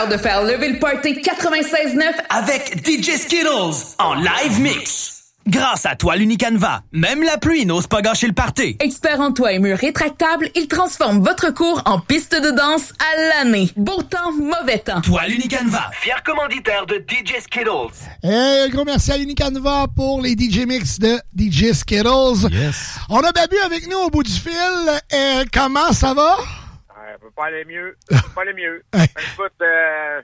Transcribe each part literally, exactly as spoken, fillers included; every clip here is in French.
l'heure de faire lever le party quatre-vingt-seize neuf avec D J Skittles en live mix. Grâce à Toile Unicanva, même la pluie n'ose pas gâcher le party. Expert en toit et murs rétractables, il transforme votre cour en piste de danse à l'année. Beau temps, mauvais temps. Toile Unicanva, fier commanditaire de D J Skittles. Hey, gros merci à Unicanva pour les D J Mix de D J Skittles. Yes. On a Babu avec nous au bout du fil. Euh, comment ça va? Ça peut pas aller mieux. Ça peut pas aller mieux. Ben, écoute, euh,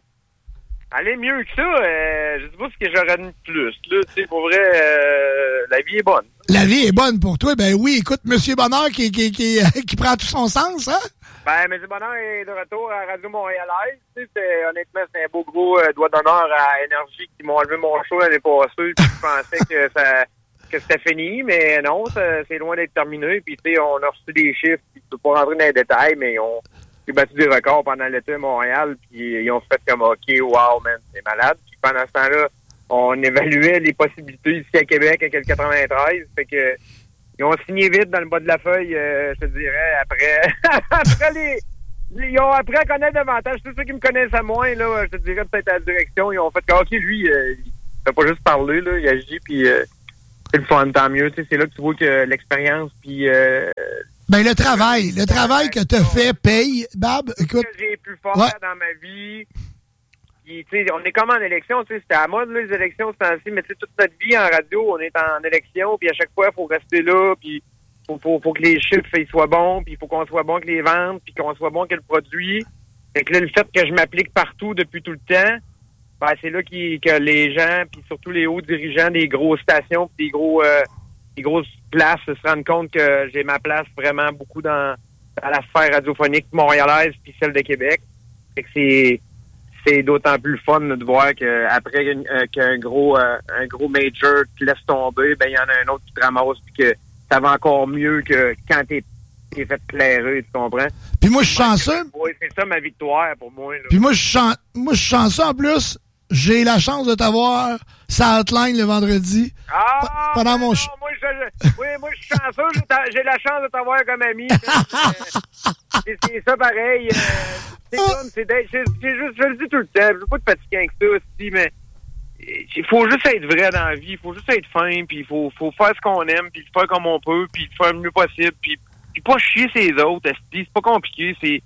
aller mieux que ça, euh, je sais pas ce que j'aurais de plus. Là, tu sais, pour vrai, euh, la vie est bonne. La vie est bonne pour toi? Ben oui, écoute, Monsieur Bonheur qui, qui, qui, qui prend tout son sens, hein? Ben, M. Bonheur est de retour à Radio Montréalaise. Tu sais, c'est, honnêtement, c'est un beau gros euh, doigt d'honneur à Énergie qui m'ont enlevé mon show l'année passée. Puis je pensais que ça que c'était fini, mais non, ça, c'est loin d'être terminé. Puis tu sais, on a reçu des chiffres. Puis je peux pas rentrer dans les détails, mais on J'ai battu des records pendant l'été à Montréal, puis ils ont fait comme « OK, wow, man, c'est malade ». Puis pendant ce temps-là, on évaluait les possibilités ici à Québec avec le quatre-vingt-treize. Fait que ils ont signé vite dans le bas de la feuille, euh, je te dirais, après après les... Ils ont appris à connaître davantage. Tous ceux qui me connaissent à moins, là, je te dirais peut-être à la direction, ils ont fait que « OK, lui, euh, il fait pas juste parler, là, il agit, puis euh, c'est le fun, tant mieux ». Tu sais, c'est là que tu vois que l'expérience, puis... Euh, Ben, le travail, le travail que tu as fait paye. Bab, écoute. Ce que j'ai pu faire ouais. dans ma vie. Puis, tu sais, on est comme en élection, tu sais, c'était à mode, là, les élections, c'est ainsi, mais tu sais, toute notre vie en radio, on est en élection, puis à chaque fois, il faut rester là, puis faut, faut, faut que les chiffres ils soient bons, puis il faut qu'on soit bon avec les ventes, puis qu'on soit bon avec le produit. Fait que là, le fait que je m'applique partout depuis tout le temps, ben, c'est là qui, que les gens, puis surtout les hauts dirigeants des grosses stations, puis des gros... Euh, des grosses places se rendent compte que j'ai ma place vraiment beaucoup dans, dans la sphère radiophonique montréalaise puis celle de Québec. Fait que c'est c'est d'autant plus fun là, de voir que après euh, qu'un gros euh, un gros major te laisse tomber, ben il y en a un autre qui te ramasse puis que ça va encore mieux que quand t'es t'es fait clairer, tu comprends? Puis moi je suis chanceux. Oui, c'est ça ma victoire pour moi. Là. Puis moi je chan... moi je suis chanceux en plus. J'ai la chance de t'avoir sa hotline le vendredi. Ah! Pendant mon show. Moi, je, oui, moi, je suis chanceux. J'ai, j'ai la chance de t'avoir comme ami. c'est, c'est ça pareil. Euh, c'est comme, c'est, c'est, c'est juste, je le dis tout le temps. Je veux pas te fatiguer avec ça aussi, mais il faut juste être vrai dans la vie. Il faut juste être fin, puis il faut, faut faire ce qu'on aime, puis le faire comme on peut, puis le faire le mieux possible, puis, puis pas chier ses autres. C'est pas compliqué. C'est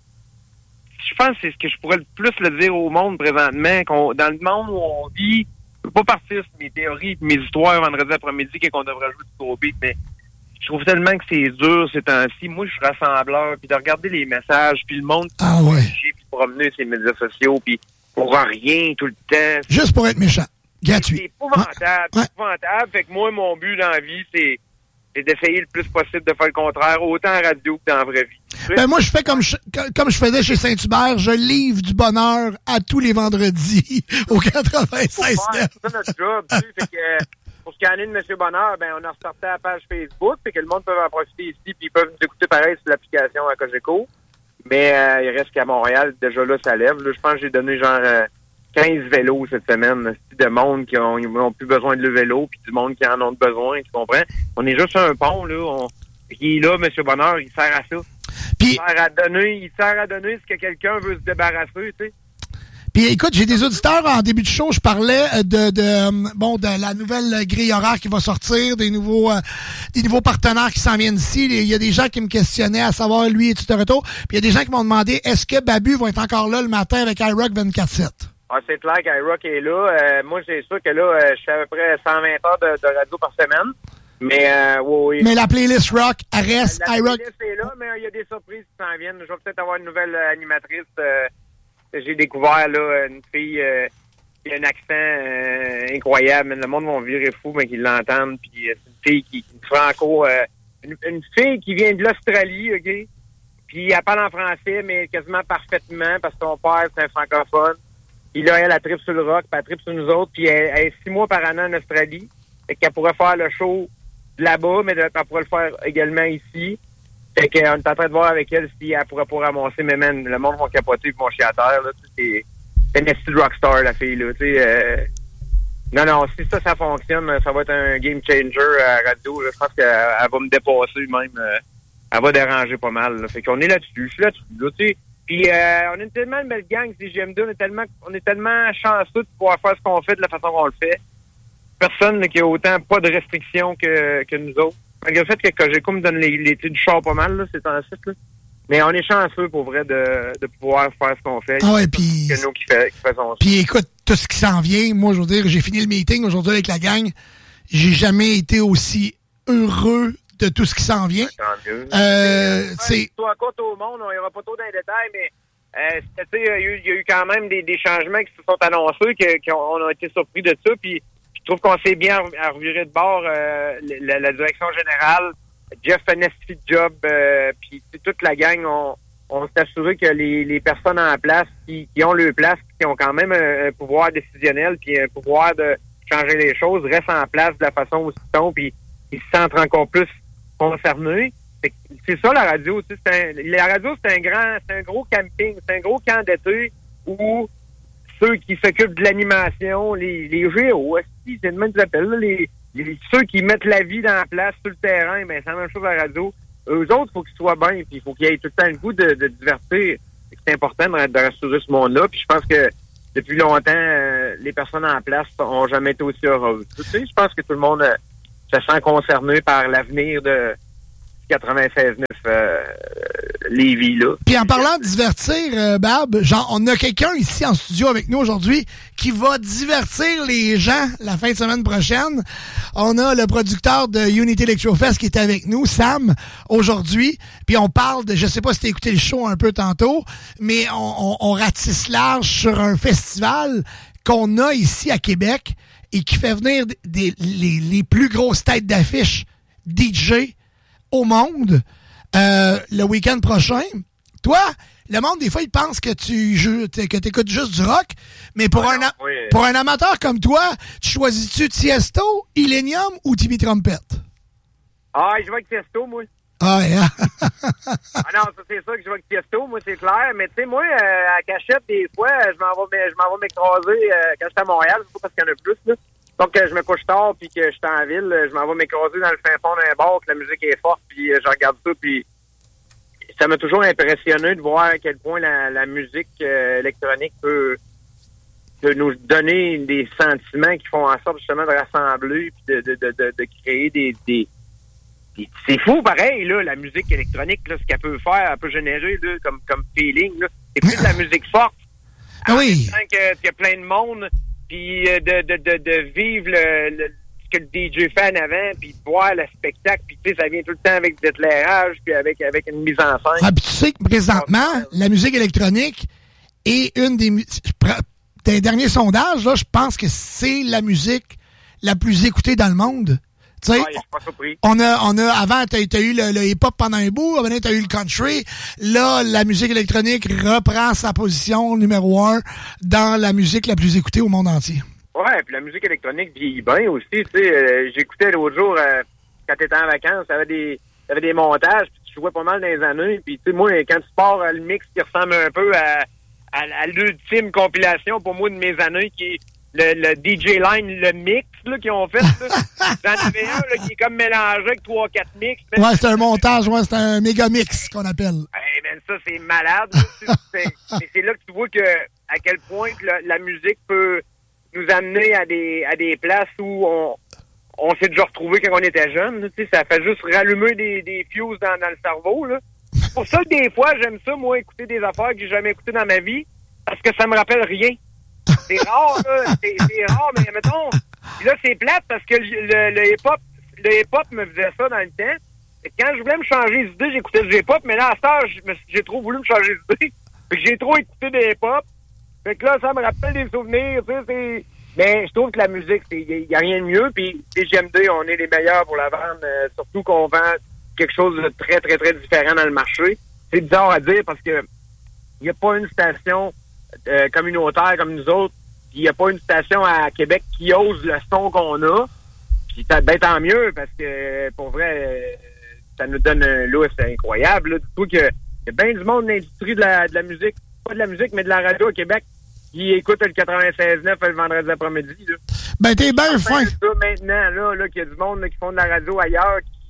Je pense que c'est ce que je pourrais le plus le dire au monde présentement. Qu'on, dans le monde où on vit, je peux pas partir sur mes théories et mes histoires vendredi après-midi qu'on devrait jouer du gros beat, mais je trouve tellement que c'est dur ces temps-ci. Moi, je suis rassembleur, puis de regarder les messages, puis le monde qui ah ouais. puis de promener sur les médias sociaux, puis pour rien tout le temps. Juste pour être méchant. Gratuit. C'est épouvantable. Ouais. C'est épouvantable. Fait que moi, mon but dans la vie, c'est c'est d'essayer le plus possible de faire le contraire, autant en radio que dans la vraie vie. Ben moi, je fais comme je, comme je faisais chez Saint-Hubert, je livre du bonheur à tous les vendredis au quatre-vingt-seize neuf. C'est ça notre job, tu sais. Fait que, pour ce qui en est de M. Bonheur, ben, on a ressorti la page Facebook, fait que le monde peut en profiter ici, puis ils peuvent nous écouter pareil sur l'application à Cogeco. Mais euh, il reste qu'à Montréal, déjà là, ça lève. Là, je pense que j'ai donné genre euh, quinze vélos cette semaine. C'est de monde qui ont, ont plus besoin de le vélo, puis du monde qui en ont besoin, tu comprends? On est juste sur un pont, là. On, il est là, M. Bonheur, il sert à ça. Puis, il sert à donner, il sert à donner ce que quelqu'un veut se débarrasser, tu sais. Puis écoute, j'ai des auditeurs en début de show, je parlais de, de bon de la nouvelle grille horaire qui va sortir, des nouveaux euh, des nouveaux partenaires qui s'en viennent ici. Il y a des gens qui me questionnaient à savoir lui est-tu de retour. Puis il y a des gens qui m'ont demandé est-ce que Babu va être encore là le matin avec iRock vingt-quatre sept? Ah, c'est clair qu'iRock est là. Euh, moi, c'est sûr que là, euh, je fais à peu près cent vingt heures de, de radio par semaine. Mais euh, oui, oui. Mais la playlist rock, elle reste la iRock. La playlist est là, mais il y a des surprises qui s'en viennent. Je vais peut-être avoir une nouvelle euh, animatrice. Euh, j'ai découvert là une fille euh, qui a un accent euh, incroyable. Le monde va virer fou, mais qu'ils l'entendent. Puis euh, c'est une fille qui, qui franco... Euh, une, une fille qui vient de l'Australie, OK? Puis elle parle en français, mais quasiment parfaitement, parce que son père, c'est un francophone. Puis là, elle, elle tripe sur le rock, puis elle tripe sur nous autres. Puis elle, elle est six mois par an en Australie. Fait qu'elle pourrait faire le show là-bas, mais elle pourrait le faire également ici. Fait qu'on est en train de voir avec elle si elle pourrait pas ramasser, mais man, le monde va capoter et vont chier à terre, là. C'est, c'est une petite rockstar, la fille, là, tu sais. Euh... Non, non, si ça, ça fonctionne, ça va être un game changer à la radio, là. Je pense qu'elle elle va me dépasser même. Euh... Elle va déranger pas mal, là. Fait qu'on est là-dessus. Je suis là-dessus, là, tu sais. Puis euh, on est tellement une belle gang, C J M D, on est tellement on est tellement chanceux de pouvoir faire ce qu'on fait de la façon qu'on le fait. Personne là, qui a autant pas de restrictions que, que nous autres. Malgré le fait que Cogeco me donne les, les clés du char pas mal, là, c'est un site, là. Mais on est chanceux, pour vrai, de, de pouvoir faire ce qu'on fait. Ah ouais, puis... Que nous qui, fait, qui faisons ça. Puis écoute, tout ce qui s'en vient, moi, je veux dire, j'ai fini le meeting aujourd'hui avec la gang. J'ai jamais été aussi heureux de tout ce qui s'en vient. Tant mieux. Euh, c'est... Toi, côte au monde, on ira pas trop dans les détails, mais euh, il y, a eu, il y a eu quand même des, des changements qui se sont annoncés, que, qu'on a été surpris de ça, puis je trouve qu'on s'est bien reviré de bord euh, la, la direction générale. Jeff fait un esti de job, euh, puis toute la gang, on, on s'est assuré que les, les personnes en place qui, qui ont leur place, qui ont quand même un, un pouvoir décisionnel, puis un pouvoir de changer les choses, restent en place de la façon où ils sont, puis ils se sentent encore plus concernés. C'est, c'est ça la radio, tu sais, c'est un, la radio c'est un grand, c'est un gros camping, c'est un gros camp d'été où ceux qui s'occupent de l'animation, les, les G O, c'est le même qu'ils appellent, là, les Les, ceux qui mettent la vie dans la place sur le terrain, ben c'est la même chose à la radio. Eux autres, il faut qu'ils soient bien, puis il faut qu'il y ait tout le temps le goût de, de divertir. C'est important de, de rassurer ce monde-là. Puis je pense que depuis longtemps, euh, les personnes en place ont jamais été aussi heureuses. Tu sais, je pense que tout le monde euh, se sent concerné par l'avenir de quatre-vingt-seize neuf euh, Lévis, là. Puis en parlant de divertir, euh, Bab, genre, on a quelqu'un ici en studio avec nous aujourd'hui qui va divertir les gens la fin de semaine prochaine. On a le producteur de Unity Electrofest qui est avec nous, Sam, aujourd'hui. Puis on parle de, je sais pas si t'as écouté le show un peu tantôt, mais on, on, on ratisse large sur un festival qu'on a ici à Québec et qui fait venir des, les, les plus grosses têtes d'affiche D J au monde euh, le week-end prochain. Toi, le monde, des fois, il pense que tu joues, que t'écoutes juste du rock, mais pour, ouais, un, non, a- oui. pour un amateur comme toi, tu choisis-tu Tiesto, Illenium ou Timmy Trumpet? Ah, je vais avec Tiesto, moi. Ah, yeah. ah non, ça, c'est ça que je vais avec Tiesto, moi, c'est clair. Mais tu sais, moi, euh, à Cachette, des fois, je m'en vais, je m'en vais m'écraser euh, quand j'étais à Montréal, c'est pas parce qu'il y en a plus, là. Donc, euh, je me couche tard, puis que je suis en ville, je m'en vais m'écraser dans le fin fond d'un bar, que la musique est forte, puis euh, je regarde ça, puis ça m'a toujours impressionné de voir à quel point la, la musique euh, électronique peut, peut nous donner des sentiments qui font en sorte justement de rassembler, puis de, de, de, de, de créer des, des, des... C'est fou, pareil, là, la musique électronique, là, ce qu'elle peut faire, elle peut générer là, comme, comme feeling. Là. C'est plus de la musique forte. Ah oui. Qu'il y a plein de monde... puis de, de, de, de vivre le, le, ce que le D J fait en avant, puis de voir le spectacle, puis tu sais, ça vient tout le temps avec de l'éclairage, puis avec, avec une mise en scène. Ah, puis tu sais que présentement, la musique électronique est une des... Des derniers sondages, là, je pense que c'est la musique la plus écoutée dans le monde. Tu sais, ouais, je suis pas surpris. On a, on a, avant, t'as, t'as eu le, le hip-hop pendant un bout, avant, t'as eu le country. Là, la musique électronique reprend sa position numéro un dans la musique la plus écoutée au monde entier. Ouais, puis la musique électronique vieillit bien aussi, tu sais. Euh, j'écoutais l'autre jour, euh, quand t'étais en vacances, t'avais des, t'avais des montages, puis tu jouais pas mal dans les années, puis tu sais, moi, quand tu pars euh, le mix qui ressemble un peu à, à, à l'ultime compilation, pour moi, de mes années, qui est le, le D J Line, le mix, là, qu'ils ont fait, là. J'en avais un, là, qui est comme mélangé avec trois quatre mix. Ouais, c'est un montage, ouais, c'est un méga mix qu'on appelle. Hey, ben, ça, c'est malade. c'est, c'est, c'est là que tu vois que, à quel point que la, la musique peut nous amener à des, à des places où on, on s'est déjà retrouvé quand on était jeune. Tu sais, ça fait juste rallumer des, des fuses dans, dans le cerveau, là. C'est pour ça que des fois, j'aime ça, moi, écouter des affaires que j'ai jamais écoutées dans ma vie, parce que ça me rappelle rien. C'est rare, là. C'est, c'est rare, mais mettons, là, c'est plate parce que le, le, le hip-hop, le hip-hop me faisait ça dans le temps. Et quand je voulais me changer d'idée, j'écoutais du hip-hop, mais là, à cette heure, j'ai trop voulu me changer d'idée. Fait que j'ai trop écouté des hip-hop. Fait que là, ça me rappelle des souvenirs, tu sais, c'est... Mais je trouve que la musique, il n'y a rien de mieux. Puis, C J M D, on est les meilleurs pour la vendre. Euh, surtout qu'on vend quelque chose de très, très, très différent dans le marché. C'est bizarre à dire parce que il n'y a pas une station euh, communautaire comme nous autres. Il n'y a pas une station à Québec qui ose le son qu'on a. Puis, ben, tant mieux parce que, pour vrai, ça nous donne un lousse incroyable. Là. Du coup, qu'il y a bien du monde de l'industrie de la, de la musique. Pas de la musique, mais de la radio au Québec. Qui écoute le quatre-vingt-seize neuf le vendredi après-midi. Là. Ben, t'es bien enfin, fin. Ça, maintenant, là, là, qu'il y a du monde là, qui font de la radio ailleurs, qui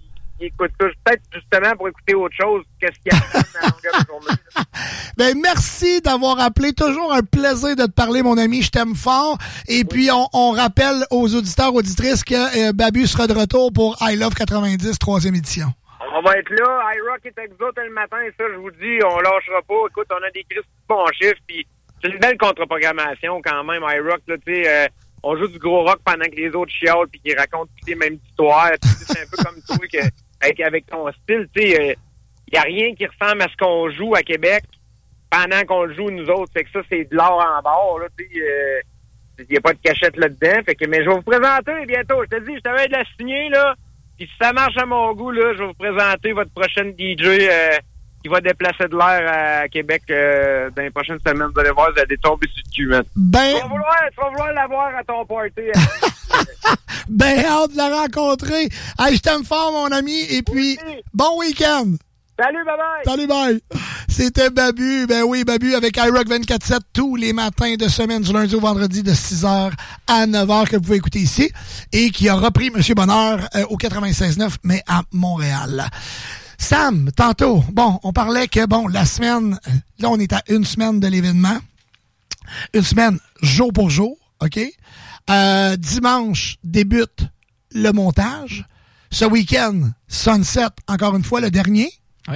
qui écoutent ça peut-être justement pour écouter autre chose qu'est-ce qu'il y a à la longueur de journée. Ben, merci d'avoir appelé. Toujours un plaisir de te parler, mon ami. Je t'aime fort. Et oui. puis, on, on rappelle aux auditeurs, auditrices que euh, Babu sera de retour pour I Love quatre-vingt-dix, troisième édition. On va être là. iRock est avec vous autres le matin. Et ça, je vous dis, on lâchera pas. Écoute, on a des crises de bons chiffres. Puis, c'est une belle contre-programmation quand même, iRock. Là, tu sais, euh, on joue du gros rock pendant que les autres chiolent puis qu'ils racontent toutes les mêmes histoires. C'est un peu comme toi que, avec, avec ton style. Tu sais, il euh, n'y a rien qui ressemble à ce qu'on joue à Québec pendant qu'on le joue nous autres. Fait que ça, c'est de l'or en bord. Tu sais, il euh, n'y a pas de cachette là-dedans. Fait que, mais je vais vous présenter bientôt. Je te dis, je t'avais de la signer, là. Puis si ça marche à mon goût, là, je vais vous présenter votre prochaine D J euh, qui va déplacer de l'air à Québec euh, dans les prochaines semaines. Vous allez voir, vous allez tomber sur le cul, man. Ben... Tu vas vouloir, tu vas vouloir l'avoir à ton party. Ben, hâte de la rencontrer. Hey, je t'aime fort, mon ami. Et puis, oui. Bon week-end. Salut, bye-bye. Salut, bye. C'était Babu. Ben oui, Babu avec iRock vingt-quatre sept tous les matins de semaine, du lundi au vendredi, de six heures à neuf heures, que vous pouvez écouter ici. Et qui a repris Monsieur Bonheur euh, au quatre-vingt-seize neuf, mais à Montréal. Sam, tantôt, bon, on parlait que, bon, la semaine, là, on est à une semaine de l'événement. Une semaine, jour pour jour, OK? Euh, dimanche, débute le montage. Ce week-end, Sunset, encore une fois, le dernier. Oui.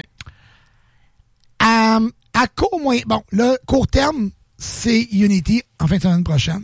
À, à court moyen, bon, là, court terme, c'est Unity en fin de semaine prochaine.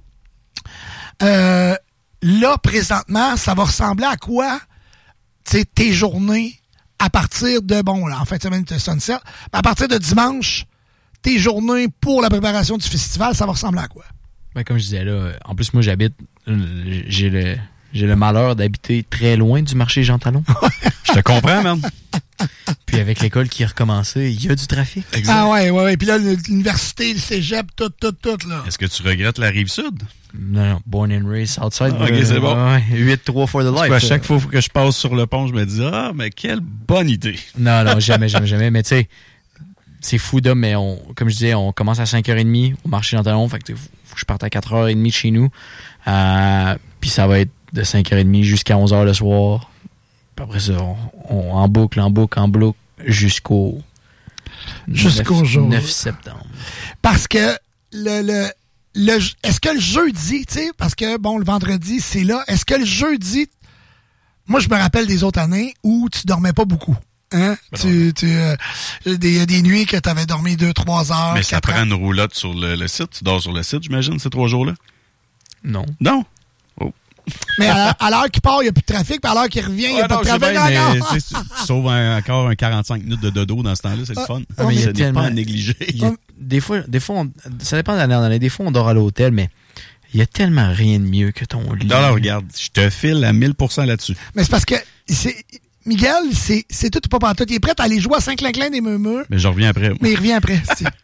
Euh, là, présentement, ça va ressembler à quoi? Tu sais, tes journées à partir de, bon, là, en fin de semaine de Sunset, à partir de dimanche, tes journées pour la préparation du festival, ça va ressembler à quoi? Ben, comme je disais, là, en plus, moi, j'habite, j'ai le, j'ai le malheur d'habiter très loin du marché Jean Talon. Je te comprends, man. Puis avec l'école qui est recommencée, il y a du trafic. Exact. Ah ouais, ouais, ouais. Puis là, l'université, le cégep, tout, tout, tout, là. Est-ce que tu regrettes la Rive-Sud? Non, non, born and raised outside. Ah, ok, euh, c'est bon. Ouais, huit trois for the life. À chaque fois que je passe sur le pont, je me dis, ah, mais quelle bonne idée. Non, non, jamais, jamais, jamais. Mais tu sais, c'est fou d'homme, mais on, comme je disais, on commence à cinq heures trente au marché Jean Talon. Fait que faut, faut que je parte à quatre heures trente de chez nous. Euh, puis ça va être de cinq heures trente jusqu'à onze heures le soir. Puis après ça, on, on, en boucle, en boucle, en boucle, jusqu'au... Jusqu'au neuf, jour. neuf septembre. Parce que le... le Le, est-ce que le jeudi, tu sais, parce que, bon, le vendredi, c'est là, est-ce que le jeudi, moi, je me rappelle des autres années où tu dormais pas beaucoup, hein? Ben tu, tu, euh, des, des nuits que tu avais dormi deux, trois heures. Mais ça prend une roulotte sur le, le site. Tu dors sur le site, j'imagine, ces trois jours-là? Non. Non? Oh. Mais à, à l'heure qu'il part, il n'y a plus de trafic, puis à l'heure qu'il revient, il n'y a ouais, pas non, de trafic bien, encore. Mais, tu sauves un, encore un quarante-cinq minutes de dodo dans ce temps-là, c'est ah, le fun. Ah, mais ce n'est tellement... pas à négliger. A, des fois, des fois on, ça dépend de l'année en année. Des fois, on dort à l'hôtel, mais il y a tellement rien de mieux que ton lit. Non, non, regarde, je te file à mille pour cent là-dessus. Mais c'est parce que c'est... Miguel, c'est, c'est tout ou pas pantoute. Il est prêt à aller jouer à Saint-Clinclin des Murmures. Mais je reviens après. Moi. Mais il revient après.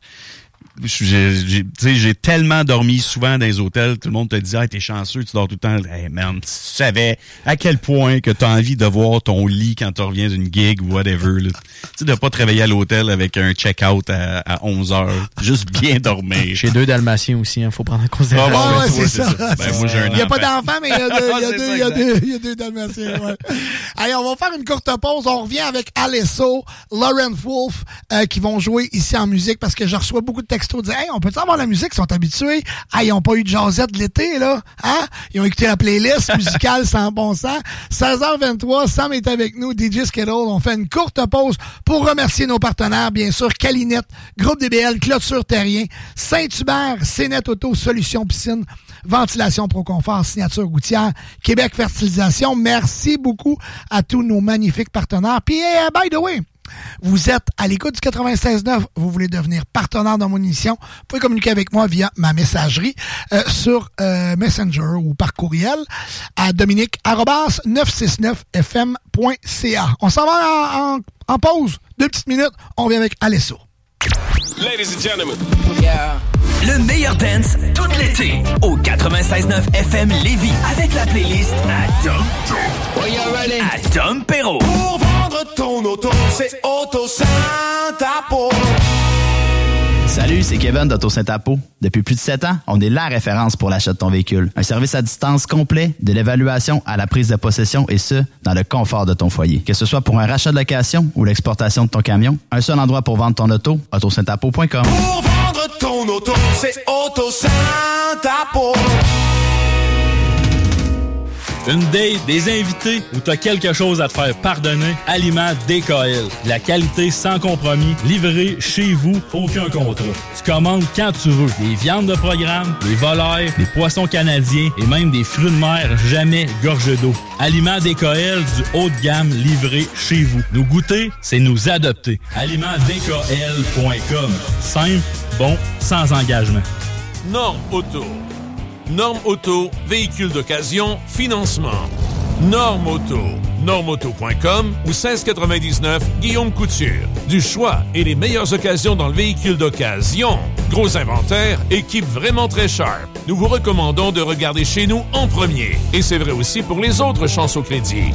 J'ai, j'ai, j'ai tellement dormi souvent dans les hôtels, tout le monde te dit « Ah, t'es chanceux, tu dors tout le temps. » Hey man, tu savais à quel point que t'as envie de voir ton lit quand tu reviens d'une gig ou whatever. Tu sais, de pas te réveiller à l'hôtel avec un check-out à, à onze heures. Juste bien dormir. J'ai deux dalmatiens aussi, hein, faut prendre en considération. Ah, ouais, ouais, c'est, c'est ça. ça. Ben, moi, j'ai un il n'y a enfant. pas d'enfant, mais il y a deux, il y a deux, il y a deux, il y a deux dalmatiens. Ouais. Allez, on va faire une courte pause. On revient avec Alesso, Lauren Wolf, euh, qui vont jouer ici en musique parce que je reçois beaucoup de textos disant « Hey, on peut avoir la musique, ils sont habitués. Ah, ils n'ont pas eu de jazzette de l'été, là. Hein? Ils ont écouté la playlist musicale sans bon sens. seize heures vingt-trois, Sam est avec nous, D J Skittle. On fait une courte pause pour remercier nos partenaires, bien sûr, Calinette, Groupe D B L, Clôture Terrien, Saint-Hubert, Cénet Auto, Solutions Piscine, Ventilation Proconfort, Signature Gouttière, Québec Fertilisation. Merci beaucoup à tous nos magnifiques partenaires. Puis, uh, by the way, vous êtes à l'écoute du quatre-vingt-seize neuf, vous voulez devenir partenaire dans mon émission, vous pouvez communiquer avec moi via ma messagerie euh, sur euh, Messenger ou par courriel à dominique arobase neuf cent soixante-neuf f m point c a. On s'en va en, en, en pause, deux petites minutes, on revient avec Alesso. Ladies and gentlemen. Yeah. Le meilleur dance tout l'été au quatre-vingt-seize neuf F M Lévis avec la playlist à Dom. Oh, you ready? À Dom Perrault. Pour vendre ton auto, c'est Auto Santa Polo. Salut, c'est Kevin d'Auto Saint-Apo. Depuis plus de sept ans, on est la référence pour l'achat de ton véhicule. Un service à distance complet, de l'évaluation à la prise de possession et ce, dans le confort de ton foyer. Que ce soit pour un rachat de location ou l'exportation de ton camion, un seul endroit pour vendre ton auto, auto saint apo point com. Pour vendre ton auto, c'est Auto Saint-Apo. Une date, des invités ou t'as quelque chose à te faire pardonner, Aliments D K L. La qualité sans compromis, livrée chez vous, aucun contrat. Tu commandes quand tu veux. Des viandes de programme, des volailles, des poissons canadiens et même des fruits de mer jamais gorgés d'eau. Aliments D K L du haut de gamme livré chez vous. Nous goûter, c'est nous adopter. aliments d k l point com. Simple, bon, sans engagement. Norme Auto. Norme Auto, véhicule d'occasion, financement. Norme Auto, norme auto point com ou seize quatre-vingt-dix-neuf Guillaume Couture. Du choix et les meilleures occasions dans le véhicule d'occasion. Gros inventaire, équipe vraiment très sharp. Nous vous recommandons de regarder chez nous en premier. Et c'est vrai aussi pour les autres chances au crédit.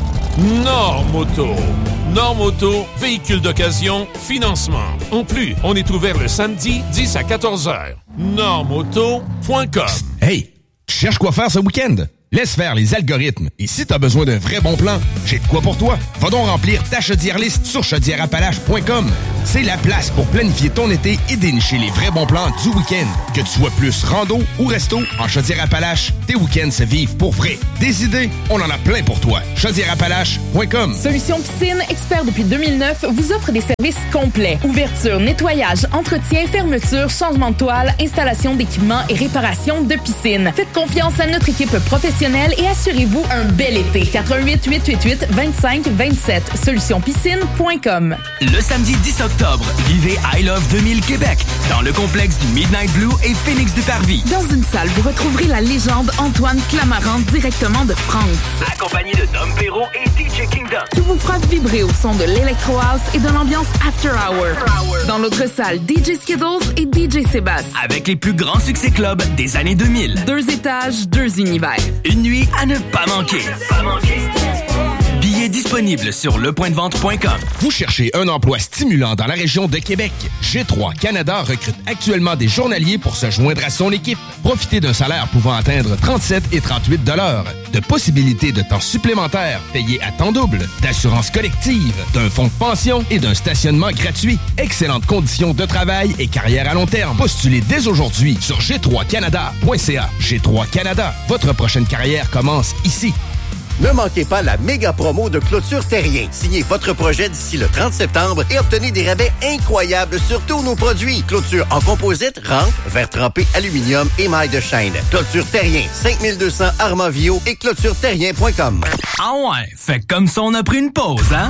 Norme Auto. Norme Auto, véhicule d'occasion, financement. En plus, on est ouvert le samedi dix à quatorze heures. norme auto point com. Hey! Tu cherches quoi faire ce week-end? Laisse faire les algorithmes. Et si t'as besoin d'un vrai bon plan, j'ai de quoi pour toi. Va donc remplir ta chaudière liste sur chaudière appalaches point com. C'est la place pour planifier ton été et dénicher les vrais bons plans du week-end. Que tu sois plus rando ou resto, en Chaudière-Appalaches, tes week-ends se vivent pour vrai. Des idées, on en a plein pour toi. chaudière appalaches point com. Solution Piscine, expert depuis deux mille neuf, vous offre des services complets. Ouverture, nettoyage, entretien, fermeture, changement de toile, installation d'équipements et réparation de piscine. Faites confiance à notre équipe professionnelle et assurez-vous un bel été. quatre un huit, huit huit huit, deux cinq deux sept. solution piscine point com. Le samedi dix octobre, vivez I Love deux mille Québec dans le complexe du Midnight Blue et Phoenix du Parvis. Dans une salle, vous retrouverez la légende Antoine Clamaran directement de France. Accompagné de Dom Perrault et D J Kingdom. Qui vous fera vibrer au son de l'Electro House et de l'ambiance After Hour. Dans l'autre salle, D J Skittles et D J Sébastien. Avec les plus grands succès clubs des années deux mille. Deux étages, deux univers. Une nuit à ne pas manquer. Pas manquer. Billets disponibles sur le point de vente point com. Vous cherchez un emploi stimulant dans la région de Québec? G trois Canada recrute actuellement des journaliers pour se joindre à son équipe. Profitez d'un salaire pouvant atteindre trente-sept et trente-huit dollars, de possibilités de temps supplémentaires payés à temps double, d'assurance collective, d'un fonds de pension et d'un stationnement gratuit. Excellentes conditions de travail et carrière à long terme. Postulez dès aujourd'hui sur g trois canada point c a. G trois Canada, votre prochaine carrière commence ici. Ne manquez pas la méga promo de Clôture Terrien. Signez votre projet d'ici le trente septembre et obtenez des rabais incroyables sur tous nos produits. Clôture en composite, rampe, verre trempé, aluminium et maille de chaîne. Clôture Terrien, cinq mille deux cents Armavio et clôture terrien point com. Ah ouais, fait comme ça on a pris une pause, hein?